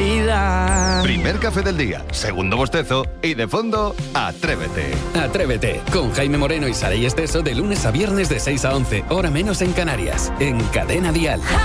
vida. Primer café del día, segundo bostezo y de fondo, Atrévete. Atrévete, con Jaime Moreno y Saray Esteso de lunes a viernes de 6 a 11, hora menos en Canarias, en Cadena Dial.